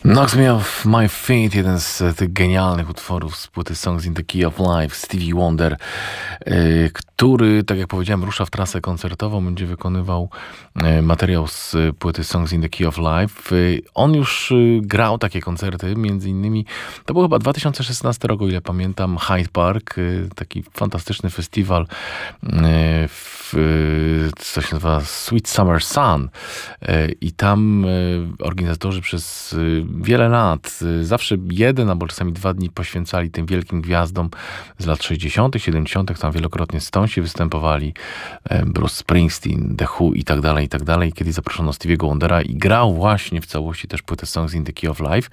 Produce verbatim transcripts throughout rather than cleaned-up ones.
Knocks Me Off My Feet, jeden z tych genialnych utworów z płyty Songs in the Key of Life, Stevie Wonder, yy, który, tak jak powiedziałem, rusza w trasę koncertową, będzie wykonywał yy, materiał z płyty Songs in the Key of Life. Yy, on już yy, grał takie koncerty, między innymi, to był chyba dwa tysiące szesnasty rok, o ile pamiętam, Hyde Park, yy, taki fantastyczny festiwal, yy, w, yy, co się nazywa Sweet Summer Sun, yy, i tam yy, organizatorzy przez yy, wiele lat, zawsze jeden albo czasami dwa dni poświęcali tym wielkim gwiazdom z lat sześćdziesiątych, siedemdziesiątych, tam wielokrotnie Stonesi występowali, Bruce Springsteen, The Who i tak dalej, i tak dalej. Kiedyś zaproszono Stevie'ego Wondera i grał właśnie w całości też płytę Songs in the Key of Life.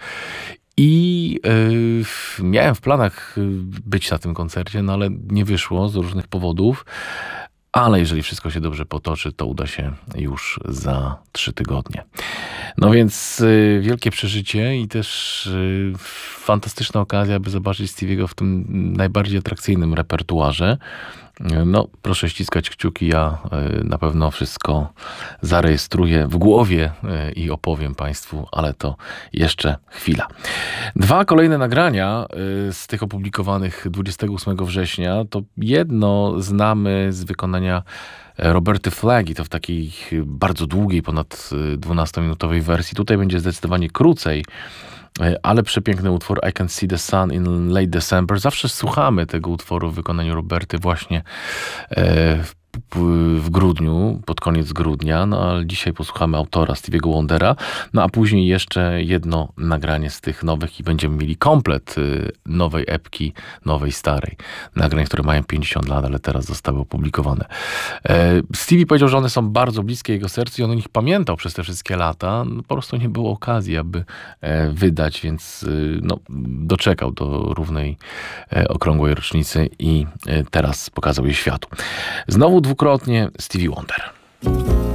I yy, miałem w planach być na tym koncercie, no ale nie wyszło z różnych powodów. Ale jeżeli wszystko się dobrze potoczy, to uda się już za trzy tygodnie. No więc y, wielkie przeżycie i też y, fantastyczna okazja, by zobaczyć Stevie'ego w tym najbardziej atrakcyjnym repertuarze. No, proszę ściskać kciuki, ja y, na pewno wszystko zarejestruję w głowie y, i opowiem Państwu, ale to jeszcze chwila. Dwa kolejne nagrania y, z tych opublikowanych dwudziestego ósmego września, to jedno znamy z wykonania Roberty Flack i to w takiej bardzo długiej, ponad dwunastominutowej wersji. Tutaj będzie zdecydowanie krócej, ale przepiękny utwór I Can See the Sun in Late December. Zawsze słuchamy tego utworu w wykonaniu Roberty właśnie w w grudniu, pod koniec grudnia, no ale dzisiaj posłuchamy autora Stevie'ego Wondera, no a później jeszcze jedno nagranie z tych nowych i będziemy mieli komplet nowej epki, nowej, starej. Nagrań, które mają pięćdziesiąt lat, ale teraz zostały opublikowane. Stevie powiedział, że one są bardzo bliskie jego sercu i on o nich pamiętał przez te wszystkie lata. No, po prostu nie było okazji, aby wydać, więc no, doczekał do równej, okrągłej rocznicy i teraz pokazał je światu. Znowu dwukrotnie Stevie Wonder.